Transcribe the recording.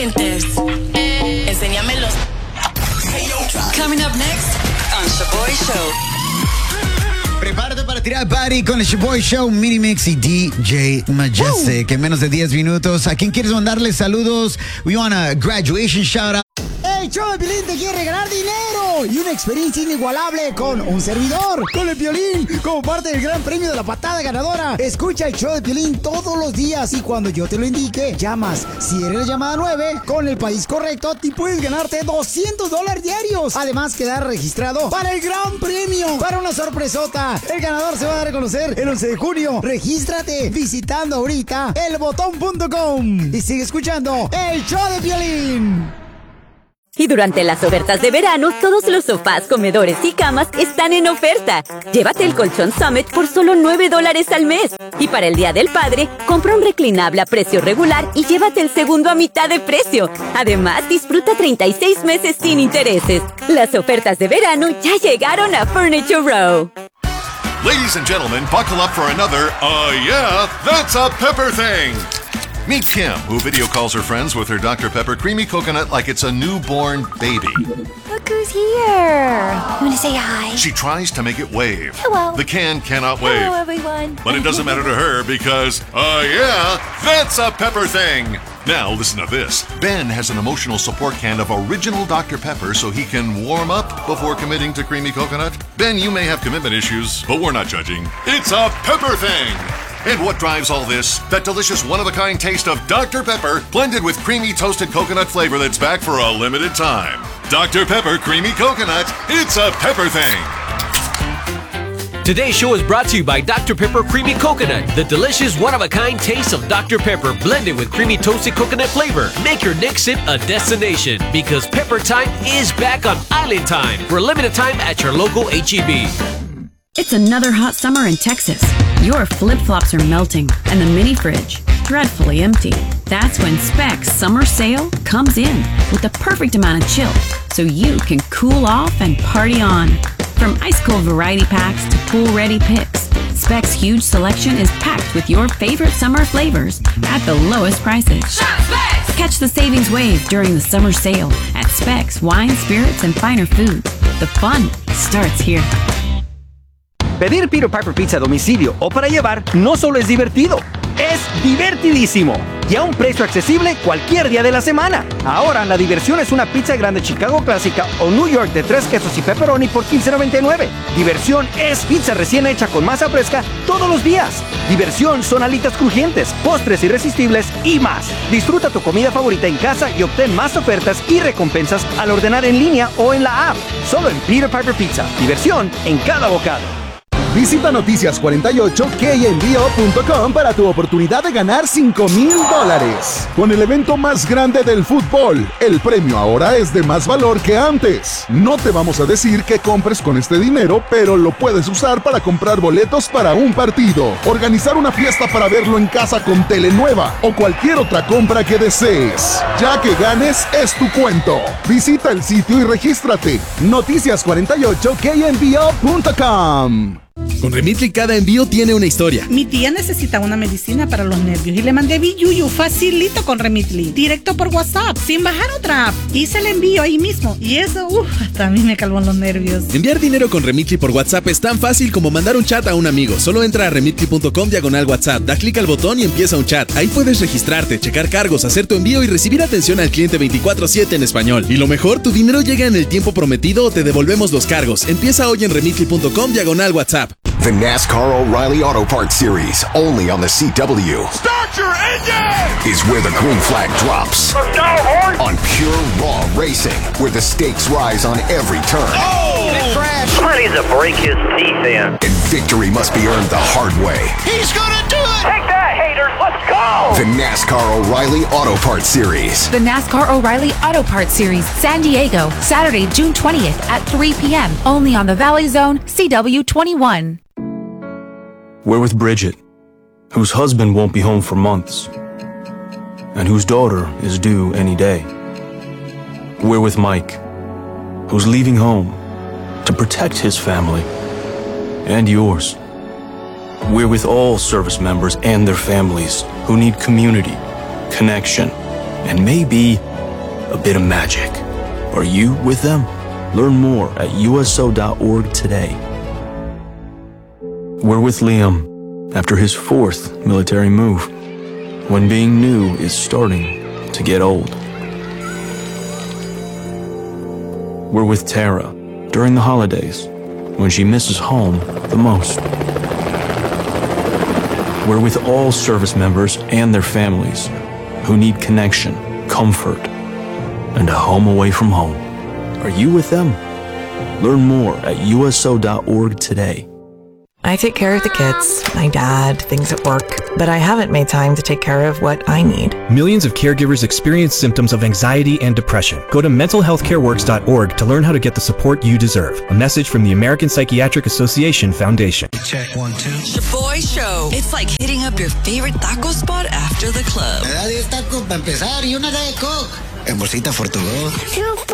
Enséñamelos. Coming up next on Shaboy Show. Prepárate para tirar party con el Shaboy Show, Mini Mix y DJ Majestic. En menos de 10 minutos, ¿a quién quieres mandarle saludos? We want a graduation shout out. El show de Piolín te quiere regalar dinero y una experiencia inigualable con un servidor, con el Piolín, como parte del gran premio de la patada ganadora. Escucha el show de Piolín todos los días y cuando yo te lo indique, llamas. Si eres la llamada 9, con el país correcto, te puedes ganarte $200 diarios. Además, quedar registrado para el gran premio, para una sorpresota. El ganador se va a dar a conocer el 11 de junio. Regístrate visitando ahorita elbotón.com y sigue escuchando el show de Piolín. Y durante las ofertas de verano, todos los sofás, comedores y camas están en oferta. Llévate el colchón Summit por solo $9 al mes. Y para el Día del Padre, compra un reclinable a precio regular y llévate el segundo a mitad de precio. Además, disfruta 36 meses sin intereses. Las ofertas de verano ya llegaron a Furniture Row. Ladies and gentlemen, buckle up for another, yeah, that's a Pepper thing. Meet Kim, who video calls her friends with her Dr. Pepper Creamy Coconut like it's a newborn baby. Look who's here. You want to say hi? She tries to make it wave. Hello. The can cannot wave. Hello, everyone. But it doesn't matter to her because, yeah, that's a Pepper thing. Now, listen to this. Ben has an emotional support can of original Dr. Pepper so he can warm up before committing to Creamy Coconut. Ben, you may have commitment issues, but we're not judging. It's a Pepper thing. And what drives all this? That delicious one-of-a-kind taste of Dr. Pepper blended with creamy toasted coconut flavor that's back for a limited time. Dr. Pepper Creamy Coconut. It's a Pepper thing. Today's show is brought to you by Dr. Pepper Creamy Coconut, the delicious one-of-a-kind taste of Dr. Pepper blended with creamy toasted coconut flavor. Make your next sip a destination because Pepper Time is back on Island Time for a limited time at your local H-E-B. It's another hot summer in Texas. Your flip-flops are melting and the mini fridge dreadfully empty. That's when Specs Summer Sale comes in with the perfect amount of chill so you can cool off and party on. From ice-cold variety packs to pool-ready picks, Specs' huge selection is packed with your favorite summer flavors at the lowest prices. Shop Specs! Catch the savings wave during the summer sale at Specs Wine, Spirits, and Finer Foods. The fun starts here. Pedir Peter Piper Pizza a domicilio o para llevar no solo es divertido, es divertidísimo. Y a un precio accesible cualquier día de la semana. Ahora la diversión es una pizza grande Chicago clásica o New York de 3 quesos y pepperoni por $15.99. Diversión es pizza recién hecha con masa fresca todos los días. Diversión son alitas crujientes, postres irresistibles y más. Disfruta tu comida favorita en casa y obtén más ofertas y recompensas al ordenar en línea o en la app. Solo en Peter Piper Pizza. Diversión en cada bocado. Visita noticias48kenvío.com para tu oportunidad de ganar $5,000. Con el evento más grande del fútbol, el premio ahora es de más valor que antes. No te vamos a decir qué compres con este dinero, pero lo puedes usar para comprar boletos para un partido, organizar una fiesta para verlo en casa con tele nueva o cualquier otra compra que desees. Ya que ganes, es tu cuento. Visita el sitio y regístrate. Noticias48kenvío.com. Con Remitly cada envío tiene una historia. Mi tía necesita una medicina para los nervios y le mandé Biyuyu facilito con Remitly, directo por WhatsApp, sin bajar otra app. Hice el envío ahí mismo y eso, hasta a mí me calmó los nervios. Enviar dinero con Remitly por WhatsApp es tan fácil como mandar un chat a un amigo. Solo entra a remitly.com/WhatsApp, da clic al botón y empieza un chat. Ahí puedes registrarte, checar cargos, hacer tu envío y recibir atención al cliente 24/7 en español. Y lo mejor, tu dinero llega en el tiempo prometido o te devolvemos los cargos. Empieza hoy en remitly.com/WhatsApp. The NASCAR O'Reilly Auto Parts Series, only on the CW. Start your engine! Is where the green flag drops. Let's go, boys! On pure, raw racing, where the stakes rise on every turn. Oh! It crashed! Somebody needs to break his teeth in. And victory must be earned the hard way. He's gonna do it! Take that, haters! Let's go! The NASCAR O'Reilly Auto Parts Series. The NASCAR O'Reilly Auto Parts Series, San Diego, Saturday, June 20th at 3 p.m. Only on the Valley Zone, CW21. We're with Bridget, whose husband won't be home for months, and whose daughter is due any day. We're with Mike, who's leaving home to protect his family and yours. We're with all service members and their families who need community, connection, and maybe a bit of magic. Are you with them? Learn more at USO.org today. We're with Liam after his 4th military move, when being new is starting to get old. We're with Tara during the holidays, when she misses home the most. We're with all service members and their families who need connection, comfort, and a home away from home. Are you with them? Learn more at USO.org today. I take care of the kids, my dad, things at work, but I haven't made time to take care of what I need. Millions of caregivers experience symptoms of anxiety and depression. Go to mentalhealthcareworks.org to learn how to get the support you deserve. A message from the American Psychiatric Association Foundation. Check 1, 2. Shaboy Show. It's like hitting up your favorite taco spot after the club. Me da 10 tacos para empezar y una de Coke. En bolsita for to go.